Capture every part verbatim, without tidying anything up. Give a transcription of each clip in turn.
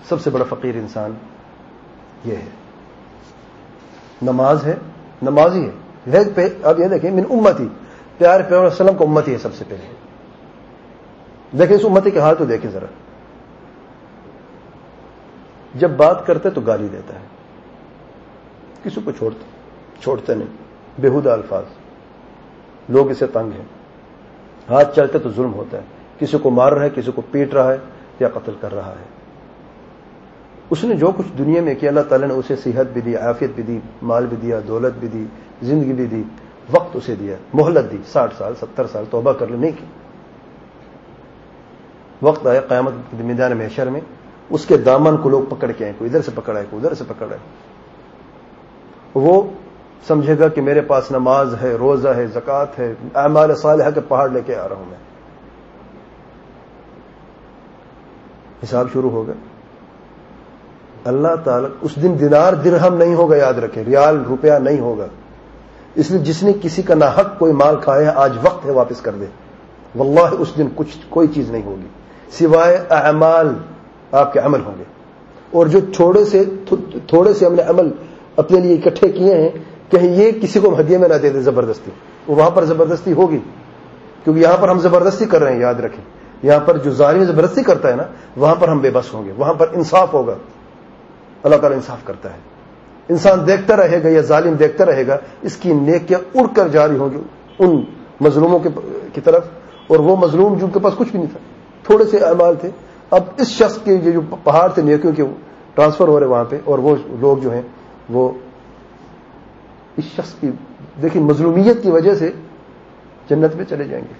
سب سے بڑا فقیر انسان یہ ہے. نماز ہے, نمازی ہے. اب یہ دیکھیں من امتی, پیارے پیغمبر صلی اللہ علیہ وسلم کو امتی ہے سب سے پہلے. دیکھیں اس امتی کے حال تو دیکھیں ذرا. جب بات کرتے تو گالی دیتا ہے, کسی کو چھوڑتے چھوڑتے نہیں, بےہودہ الفاظ, لوگ اسے تنگ ہیں. ہاتھ چلتے تو ظلم ہوتا ہے, کسی کو مار رہا ہے, کسی کو پیٹ رہا ہے یا قتل کر رہا ہے. اس نے جو کچھ دنیا میں کیا, اللہ تعالیٰ نے اسے صحت بھی دی, عافیت بھی دی, مال بھی دیا, دولت بھی دی, زندگی بھی دی, وقت اسے دیا, مہلت دی, ساٹھ سال ستر سال توبہ کر لے, نہیں کی. وقت آیا قیامت کے میدان محشر میں, اس کے دامن کو لوگ پکڑ کے آئے, کوئی ادھر سے پکڑ آئے, کوئی ادھر سے پکڑ آئے. وہ سمجھے گا کہ میرے پاس نماز ہے, روزہ ہے, زکوٰۃ ہے, اعمال صالحہ کے پہاڑ لے کے آ رہا ہوں میں. حساب شروع ہوگا. اللہ تعالیٰ اس دن دینار درہم نہیں ہوگا, یاد رکھیں, ریال روپیہ نہیں ہوگا. اس لیے جس نے کسی کا ناحق کوئی مال کھایا ہے, آج وقت ہے واپس کر دے. واللہ اس دن کچھ کوئی چیز نہیں ہوگی سوائے اعمال, آپ کے عمل ہوں گے. اور جو تھوڑے سے تھوڑے سے ہم نے عمل اپنے لیے اکٹھے کیے ہیں, کہیں یہ کسی کو ہدیے میں نہ دے دے زبردستی. وہاں پر زبردستی ہوگی, کیونکہ یہاں پر ہم زبردستی کر رہے ہیں. یاد رکھیں, یہاں پر جو ظالم زبردستی کرتا ہے نا, وہاں پر ہم بے بس ہوں گے, وہاں پر انصاف ہوگا. اللہ تعالیٰ انصاف کرتا ہے. انسان دیکھتا رہے گا یا ظالم دیکھتا رہے گا, اس کی نیکیاں اڑ کر جاری ہوں گی ان مظلوموں کی طرف. اور وہ مظلوم جن کے پاس کچھ بھی نہیں تھا, تھوڑے سے اعمال تھے, اب اس شخص کے جو پہاڑ تھے نیکیوں کے ٹرانسفر ہو رہے وہاں پہ, اور وہ لوگ جو ہیں وہ اس شخص کی دیکھیں مظلومیت کی وجہ سے جنت میں چلے جائیں گے.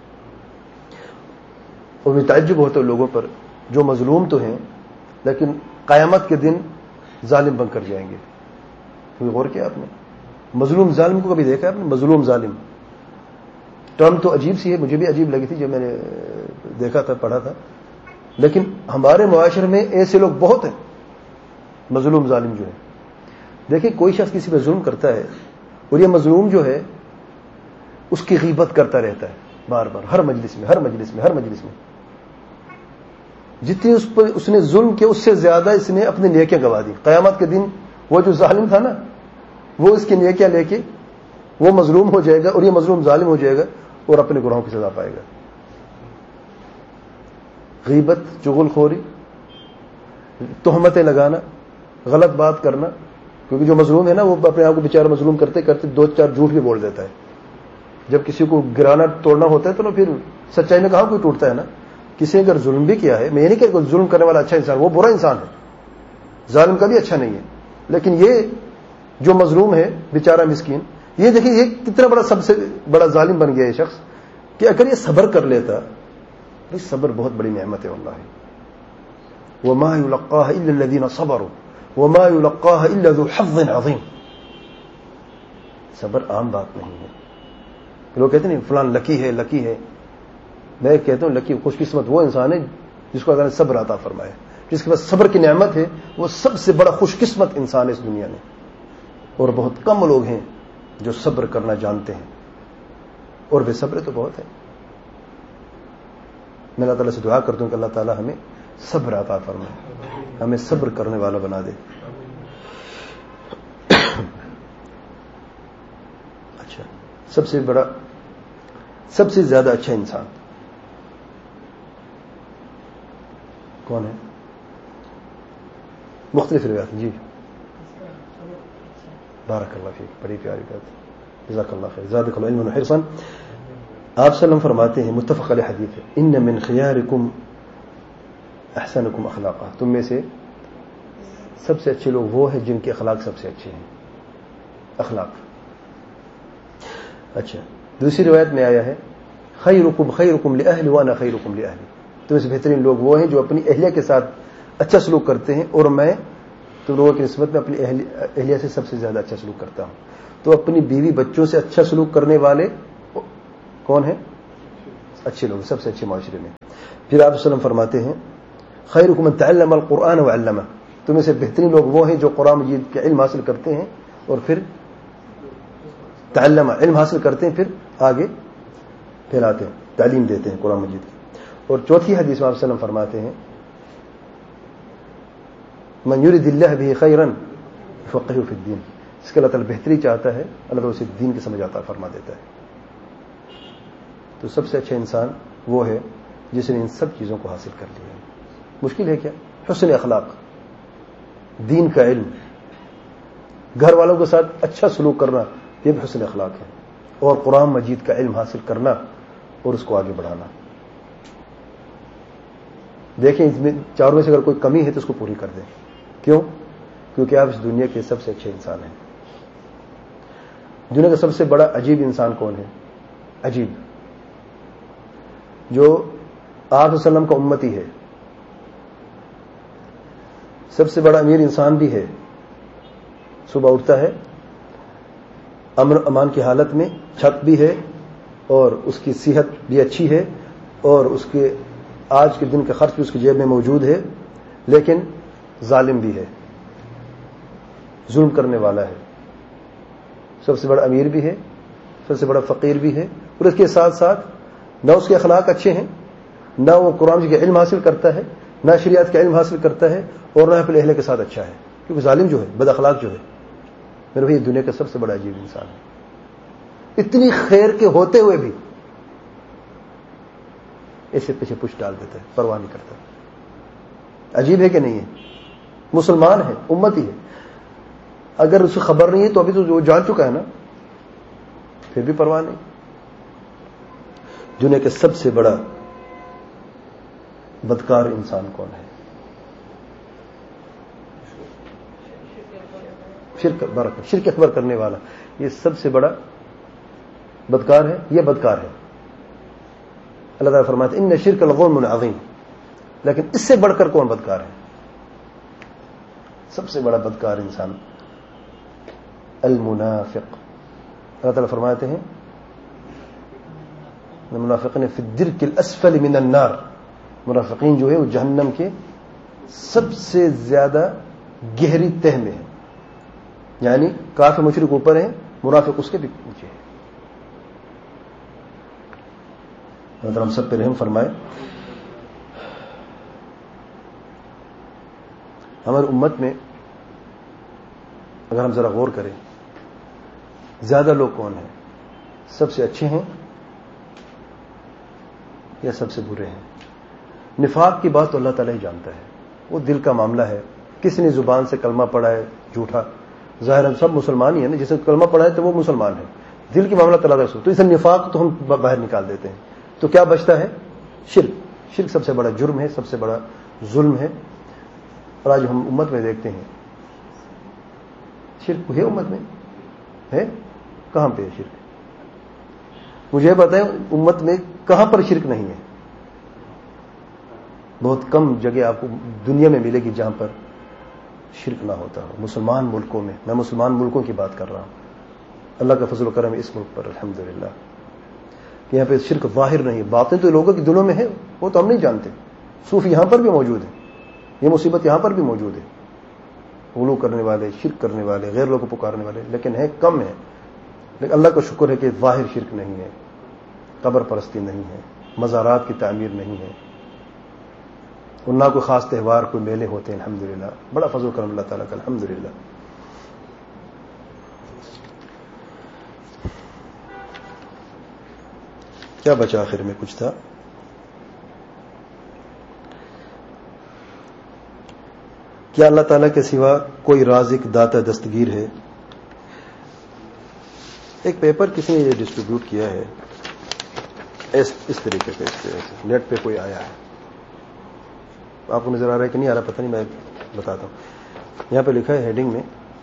اور میں تعجب ہوتا ہے لوگوں پر جو مظلوم تو ہیں لیکن قیامت کے دن ظالم بن کر جائیں گے. کوئی غور کیا آپ نے؟ مظلوم ظالم کو کبھی دیکھا آپ نے؟ مظلوم ظالم ٹرم تو عجیب سی ہے, مجھے بھی عجیب لگی تھی جب میں نے دیکھا تھا, پڑھا تھا. لیکن ہمارے معاشرے میں ایسے لوگ بہت ہیں مظلوم ظالم جو ہے. دیکھیں کوئی شخص کسی پہ ظلم کرتا ہے اور یہ مظلوم جو ہے اس کی غیبت کرتا رہتا ہے بار بار, ہر مجلس میں ہر مجلس میں ہر مجلس میں. جتنی اس پر اس نے ظلم کیا اس سے زیادہ اس نے اپنی نیکیاں گوا دی. قیامت کے دن وہ جو ظالم تھا نا, وہ اس کی نیکیاں لے کے وہ مظلوم ہو جائے گا اور یہ مظلوم ظالم ہو جائے گا اور اپنے گناہوں کی سزا پائے گا. غیبت, چغل خوری, تہمتیں لگانا, غلط بات کرنا, کیونکہ جو مظلوم ہے نا وہ اپنے آپ کو بیچارہ مظلوم کرتے کرتے دو چار جھوٹ بھی بول دیتا ہے. جب کسی کو گرانا توڑنا ہوتا ہے تو نا پھر سچائی میں کہاں کوئی ٹوٹتا ہے نا. کسی نے اگر ظلم بھی کیا ہے, میں یہ نہیں کہ ظلم کرنے والا اچھا انسان, وہ برا انسان ہے, ظالم کا بھی اچھا نہیں ہے. لیکن یہ جو مظلوم ہے بیچارہ مسکین, یہ دیکھیں یہ کتنا بڑا سب سے بڑا ظالم بن گیا یہ شخص کہ اگر یہ صبر کر لیتا. صبر بہت بڑی نعمت ہے واللہ. وما يلقاها الا الذين صبروا وما يلقاها الا ذو حظ عظیم. صبر عام بات نہیں ہے. لوگ کہتے ہیں فلان لکی ہے لکی ہے. میں کہتا ہوں لکی خوش قسمت وہ انسان ہے جس کو اللہ نے صبر عطا فرمایا, جس کے پاس صبر کی نعمت ہے, وہ سب سے بڑا خوش قسمت انسان ہے اس دنیا میں. اور بہت کم لوگ ہیں جو صبر کرنا جانتے ہیں, اور بے صبر تو بہت ہیں. میں اللہ تعالیٰ سے دعا کرتا ہوں کہ اللہ تعالیٰ ہمیں صبر عطا فرمائے, ہمیں صبر کرنے والا بنا دے. اچھا, سب سے بڑا سب سے زیادہ اچھا انسان کون ہے؟ مختلف روایات. جی بارک اللہ فیک, بڑی پیاری بات, جزاک اللہ خیر, زادک اللہ علما وحرصا. آپ صلی اللہ علیہ وسلم فرماتے ہیں, متفق علیہ حدیث ہے, ان من خیارکم احسنکم اخلاقا, تم میں سے سب سے اچھے لوگ وہ ہیں جن کے اخلاق سب سے اچھے ہیں. اخلاق. اچھا, دوسری روایت میں آیا ہے خیرکم خیرکم لاہلی وانا خیرکم لاہلی, تم سے بہترین لوگ وہ ہیں جو اپنی اہلیہ کے ساتھ اچھا سلوک کرتے ہیں, اور میں تم لوگوں کی نسبت میں اپنی اہلیہ سے سب سے زیادہ اچھا سلوک کرتا ہوں. تو اپنی بیوی بچوں سے اچھا سلوک کرنے والے کون ہیں؟ اچھے لوگ, سب سے اچھے معاشرے میں. پھر آپ وسلم فرماتے ہیں خیرکم من تعلم القرآن وعلمہ, تمہیں سے بہترین لوگ وہ ہیں جو قرآن مجید کے علم حاصل کرتے ہیں اور پھر تعلم علم حاصل کرتے ہیں, پھر آگے پھیلاتے ہیں, تعلیم دیتے ہیں قرآن مجید کی. اور چوتھی حدیث میں آپ وسلم فرماتے ہیں من یرد اللہ بہ خیرا یفقہہ فی الدین. اس کے اللہ تعالیٰ بہتری چاہتا ہے, اللہ تعالیٰ اسے دین کی سمجھ عطا فرما دیتا ہے. تو سب سے اچھا انسان وہ ہے جس نے ان سب چیزوں کو حاصل کر لیا ہے. مشکل ہے کیا؟ حسن اخلاق, دین کا علم, گھر والوں کے ساتھ اچھا سلوک کرنا, یہ بھی حسن اخلاق ہے. اور قرآن مجید کا علم حاصل کرنا اور اس کو آگے بڑھانا. دیکھیں اس میں چاروں میں سے اگر کوئی کمی ہے تو اس کو پوری کر دیں. کیوں؟ کیونکہ آپ اس دنیا کے سب سے اچھے انسان ہیں. دنیا کا سب سے بڑا عجیب انسان کون ہے؟ عجیب, جو آپ وسلم کا امتی ہے, سب سے بڑا امیر انسان بھی ہے. صبح اٹھتا ہے, امن امان کی حالت میں, چھت بھی ہے اور اس کی صحت بھی اچھی ہے اور اس کے آج کے دن کا خرچ بھی اس کی جیب میں موجود ہے, لیکن ظالم بھی ہے, ظلم کرنے والا ہے. سب سے بڑا امیر بھی ہے, سب سے بڑا فقیر بھی ہے, اور اس کے ساتھ ساتھ نہ اس کے اخلاق اچھے ہیں, نہ وہ قرآن کا علم حاصل کرتا ہے, نہ شریعت کا علم حاصل کرتا ہے, اور نہ اپنے اہل کے ساتھ اچھا ہے. کیونکہ ظالم جو ہے, بد اخلاق جو ہے, میرے بھائی دنیا کا سب سے بڑا عجیب انسان ہے. اتنی خیر کے ہوتے ہوئے بھی ایسے پیچھے پش ڈال دیتا ہے, پرواہ نہیں کرتا. عجیب ہے کہ نہیں ہے؟ مسلمان ہے, امتی ہے, اگر اسے خبر نہیں ہے تو ابھی تو وہ جان چکا ہے نا, پھر بھی پرواہ نہیں. دنیا کے سب سے بڑا بدکار انسان کون ہے؟ شرک اکبر, شرک اکبر کرنے والا, یہ سب سے بڑا بدکار ہے. یہ بدکار ہے. اللہ تعالیٰ فرماتے ہیں ان شرک لظلم عظیم, لیکن اس سے بڑھ کر کون بدکار ہے؟ سب سے بڑا بدکار انسان المنافق. اللہ تعالیٰ فرماتے ہیں منافقین فی الدرک الاسفل من النار, منافقین جو ہے وہ جہنم کے سب سے زیادہ گہری تہ میں ہے. یعنی کافر مشرک اوپر ہیں, منافق اس کے بھی نیچے ہے. اللہ ہم سب پہ رحم فرمائے. ہماری امت میں اگر ہم ذرا غور کریں, زیادہ لوگ کون ہیں؟ سب سے اچھے ہیں یا سب سے برے ہیں؟ نفاق کی بات تو اللہ تعالیٰ ہی جانتا ہے, وہ دل کا معاملہ ہے. کس نے زبان سے کلمہ پڑھا ہے جھوٹا, ظاہر سب مسلمان ہی ہیں نا, جسے کلمہ پڑھا ہے تو وہ مسلمان ہے. دل کی معاملہ تعالیٰ رسول, تو اس نفاق تو ہم باہر نکال دیتے ہیں. تو کیا بچتا ہے؟ شرک. شرک سب سے بڑا جرم ہے, سب سے بڑا ظلم ہے. اور آج ہم امت میں دیکھتے ہیں شرک ہے, امت میں ہے, کہاں پہ ہے شرک؟ مجھے بتائیں امت میں کہاں پر شرک نہیں ہے؟ بہت کم جگہ آپ کو دنیا میں ملے گی جہاں پر شرک نہ ہوتا ہو. مسلمان ملکوں میں, میں مسلمان ملکوں کی بات کر رہا ہوں, اللہ کا فضل و کرم اس ملک پر الحمدللہ کہ یہاں پہ شرک ظاہر نہیں. باطن تو لوگوں کے دلوں میں ہے, وہ تو ہم نہیں جانتے. صوفی یہاں پر بھی موجود ہے, یہ مصیبت یہاں پر بھی موجود ہے. غلو کرنے والے, شرک کرنے والے, غیر لوگوں کو پکارنے والے, لیکن ہے کم ہے. لیکن اللہ کا شکر ہے کہ ظاہر شرک نہیں ہے, قبر پرستی نہیں ہے, مزارات کی تعمیر نہیں ہے, اور نہ کوئی خاص تہوار, کوئی میلے ہوتے ہیں. الحمدللہ بڑا فضل و کرم اللہ تعالیٰ کا, الحمدللہ. کیا بچا آخر میں؟ کچھ تھا. کیا اللہ تعالیٰ کے سوا کوئی رازق, داتا, دستگیر ہے؟ ایک پیپر کسی نے یہ ڈسٹریبیوٹ کیا ہے اس, اس طریقے سے, اس طرح سے نیٹ پہ کوئی آیا ہے. آپ کو نظر آ رہا ہے کہ نہیں آ رہا پتہ نہیں, میں بتاتا ہوں. یہاں پہ لکھا ہے ہیڈنگ میں,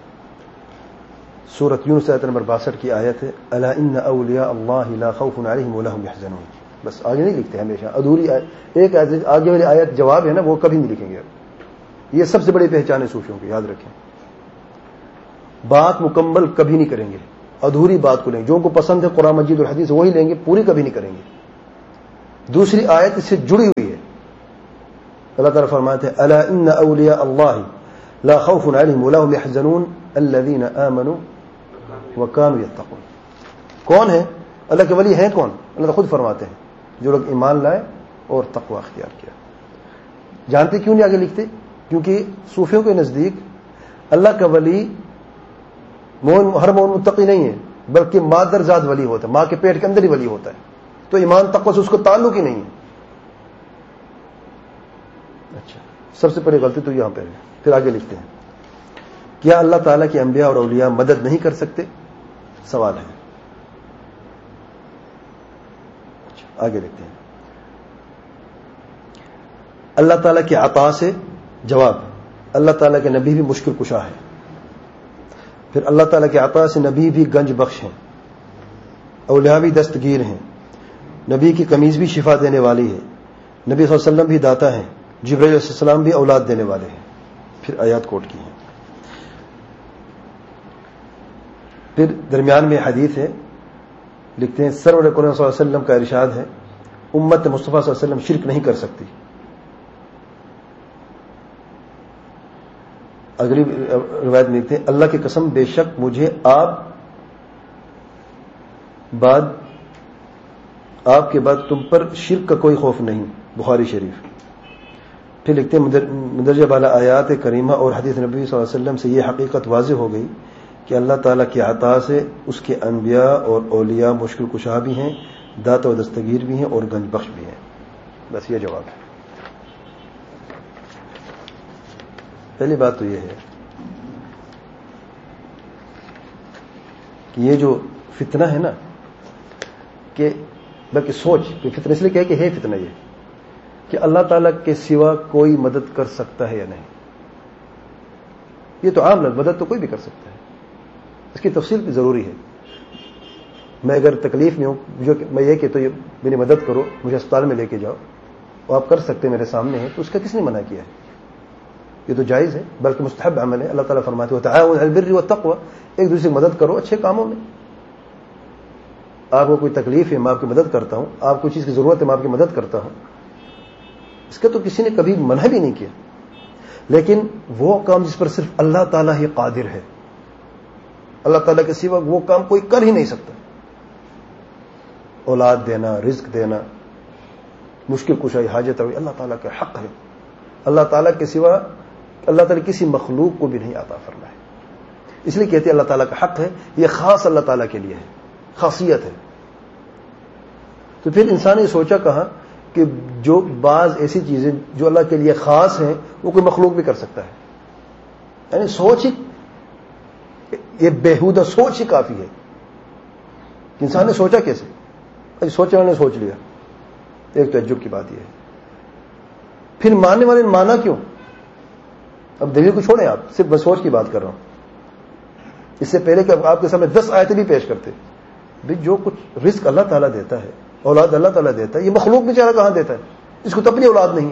سورۃ یونس آیت نمبر باسٹھ کی آیت ہے, الا ان اولیاء اللہ لا خوف علیہم ولا هم يحزنون. بس آگے نہیں لکھتے ہمیشہ, ادھوری ایک آگے والی آیت جواب ہے نا, وہ کبھی نہیں لکھیں گے. یہ سب سے بڑی پہچان ہے صوفیوں کی, یاد رکھیں. بات مکمل کبھی نہیں کریں گے, ادھوری بات کو لیں گے. جو کو پسند ہے قرآن مجید اور حدیث وہی لیں گے, پوری کبھی نہیں کریں گے. دوسری آیت اس سے جڑی ہوئی ہے. اللہ تعالیٰ فرماتے ہیں الا ان اولیاء اللہ لا خوف علیہم ولا هم يحزنون الذین آمنوا وكانوا يتقون. کون ہے اللہ کے ولی؟ ہیں کون؟ اللہ تعالیٰ خود فرماتے ہیں جو لوگ ایمان لائے اور تقوی اختیار کیا. جانتے کیوں نہیں آگے لکھتے؟ کیونکہ صوفیوں کے نزدیک اللہ کا ولی مومن ہر مومن متقی نہیں ہے، بلکہ مادر ذات ولی ہوتا ہے، ماں کے پیٹ کے اندر ہی ولی ہوتا ہے، تو ایمان تقوی سے اس کو تعلق ہی نہیں ہے. اچھا، سب سے پہلے غلطی تو یہاں پہ ہے. پھر آگے لکھتے ہیں کیا اللہ تعالیٰ کے انبیاء اور اولیاء مدد نہیں کر سکتے؟ سوال ہے. اچھا، آگے لکھتے ہیں اللہ تعالیٰ کی عطا سے جواب، اللہ تعالیٰ کے نبی بھی مشکل کشا ہے. پھر اللہ تعالیٰ کی عطا سے نبی بھی گنج بخش ہیں، اولیاء بھی دستگیر ہیں، نبی کی قمیض بھی شفا دینے والی ہے، نبی صلی اللہ علیہ وسلم بھی داتا ہیں، جبرائیل علیہ السلام بھی اولاد دینے والے ہیں. پھر آیات کوٹ کی ہیں. پھر درمیان میں حدیث ہے، لکھتے ہیں سرور اکرم صلی اللہ علیہ وسلم کا ارشاد ہے امت مصطفیٰ صلی اللہ علیہ وسلم شرک نہیں کر سکتی. اگلی روایت میں لکھتے ہیں اللہ کی قسم بے شک مجھے آپ بعد آپ کے بعد تم پر شرک کا کوئی خوف نہیں. بخاری شریف. پھر لکھتے ہیں مندرجہ بالا آیات کریمہ اور حدیث نبی صلی اللہ علیہ وسلم سے یہ حقیقت واضح ہو گئی کہ اللہ تعالیٰ کی عطا سے اس کے انبیاء اور اولیاء مشکل کشا بھی ہیں، داتا و دستگیر بھی ہیں اور گنج بخش بھی ہیں. بس یہ جواب ہے. پہلی بات تو یہ ہے کہ یہ جو فتنہ ہے نا، کہ بلکہ سوچ فتنہ اس لیے کہ ہے فتنہ یہ کہ اللہ تعالیٰ کے سوا کوئی مدد کر سکتا ہے یا نہیں. یہ تو عام لفظ، مدد تو کوئی بھی کر سکتا ہے، اس کی تفصیل بھی ضروری ہے. میں اگر تکلیف میں ہوں جو میں یہ کہ تو یہ میری مدد کرو، مجھے اسپتال میں لے کے جاؤ، وہ آپ کر سکتے میرے سامنے ہے، تو اس کا کس نے منع کیا ہے؟ یہ تو جائز ہے، بلکہ مستحب عمل ہے. اللہ تعالیٰ فرماتے ہیں تعاونوا علی البر والتقوی، ایک دوسرے کی مدد کرو اچھے کاموں میں. آپ کو کوئی تکلیف ہے میں آپ کی مدد کرتا ہوں، آپ کو چیز کی ضرورت ہے میں آپ کی مدد کرتا ہوں، اس کا تو کسی نے کبھی منع بھی نہیں کیا. لیکن وہ کام جس پر صرف اللہ تعالیٰ ہی قادر ہے، اللہ تعالیٰ کے سوا وہ کام کوئی کر ہی نہیں سکتا. اولاد دینا، رزق دینا، مشکل کشائی، حاجت روی اللہ تعالیٰ کا حق ہے. اللہ تعالیٰ کے سوا اللہ تعالیٰ کسی مخلوق کو بھی نہیں عطا فرمائے. اس لیے کہتے ہیں اللہ تعالیٰ کا حق ہے، یہ خاص اللہ تعالیٰ کے لیے ہے، خاصیت ہے. تو پھر انسان نے سوچا کہا کہ جو بعض ایسی چیزیں جو اللہ کے لیے خاص ہیں وہ کوئی مخلوق بھی کر سکتا ہے. یعنی سوچ ہی، یہ بےہودہ سوچ ہی کافی ہے. انسان نے سوچا کیسے؟ سوچنے والے نے سوچ لیا. ایک تعجب کی بات یہ ہے. پھر ماننے والے نے مانا کیوں؟ اب دلیل کو چھوڑیں، آپ صرف میں سوچ کی بات کر رہا ہوں. اس سے پہلے کہ آپ کے سامنے دس آیتیں بھی پیش کرتے بھی جو کچھ رزق اللہ تعالیٰ دیتا ہے، اولاد اللہ تعالیٰ دیتا ہے، یہ مخلوق بیچارہ کہاں دیتا ہے؟ اس کو تو اپنی اولاد نہیں ہے،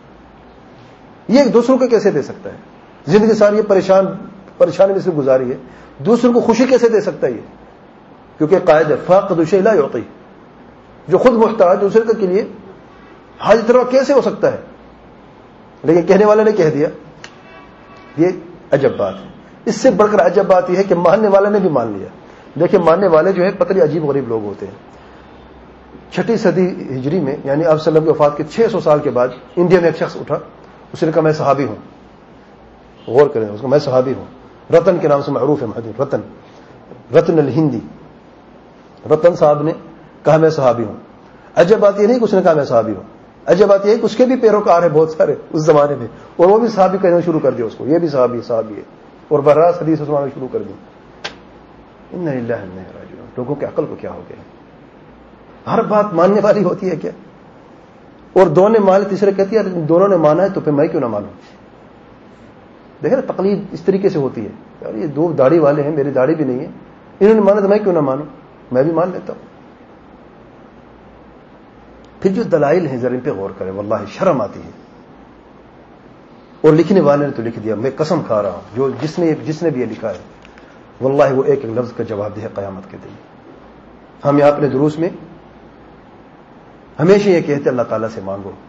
یہ ایک دوسروں کو کیسے دے سکتا ہے؟ زندگی ساری یہ پریشان پریشانی میں سے گزاری ہے، دوسروں کو خوشی کیسے دے سکتا ہے؟ یہ کیونکہ قاعدہ فاقد الشیء لا یعطی، جو خود محتاج دوسرے کے لیے حاجت روا کیسے ہو سکتا ہے؟ لیکن کہنے والے نے کہہ دیا. یہ عجب بات ہے. اس سے بڑھ کر عجب بات یہ ہے کہ ماننے والے نے بھی مان لیا. دیکھیں ماننے والے جو ہے پتلی عجیب غریب لوگ ہوتے ہیں. چھٹی صدی ہجری میں یعنی آپ صلی اللہ علیہ وسلم کی وفات کے چھ سو سال کے بعد انڈیا میں ایک شخص اٹھا، اس نے کہا میں صحابی ہوں. غور کریں اس کو، میں صحابی ہوں. رتن کے نام سے معروف ہے محدث رتن رتن الہندی. رتن صاحب نے کہا میں صحابی ہوں. عجب بات یہ نہیں کہ اس نے کہا میں صحابی ہوں، عجب بات یہ ہے کہ اس کے بھی پیروکار ہیں بہت سارے اس زمانے میں، اور وہ بھی صحابی کہنا شروع کر دیا اس کو، یہ بھی صحابی صحابی ہے، اور براہ حدیث سنانا شروع کر دی. انا للہ و انا الیہ راجعون. لوگوں کے عقل کو کیا ہو گیا؟ ہر بات ماننے والی ہوتی ہے کیا؟ اور دونوں نے مان، تیسرے کہتی ہے دونوں نے مانا ہے تو پھر میں کیوں نہ مانوں؟ دیکھیں تقلید اس طریقے سے ہوتی ہے. یار یہ دو داڑھی والے ہیں، میری داڑھی بھی نہیں ہے، انہوں نے مانا تو میں کیوں نہ مانوں؟ میں بھی مان لیتا ہوں. پھر جو دلائل ہیں ذرا ان پہ غور کریں، واللہ شرم آتی ہے. اور لکھنے والے نے تو لکھ دیا، میں قسم کھا رہا ہوں جو جس نے جس نے بھی یہ لکھا ہے واللہ وہ ایک ایک لفظ کا جواب دے قیامت کے دن. ہم یہاں اپنے دروس میں ہمیشہ یہ کہتے اللہ تعالیٰ سے مانگو،